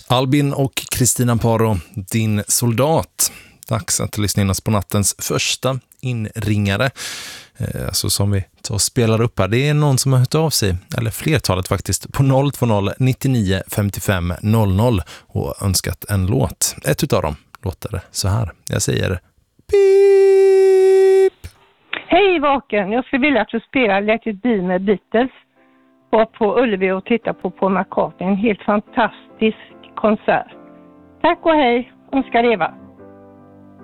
Albin och Kristina Paro, din soldat. Dags att lyssna in oss på nattens första inringare. Alltså som vi tar och spelar upp här. Det är någon som har hört av sig, eller flertalet faktiskt, på 020 99 55 00 och önskat en låt. Ett utav dem låter det så här. Jag säger pip! Hej Vaken, jag skulle vilja att du spelar Let It Be med Beatles. Var på Ullevi och titta på Paul McCartney. En helt fantastisk konsert. Tack och hej, önskar leva.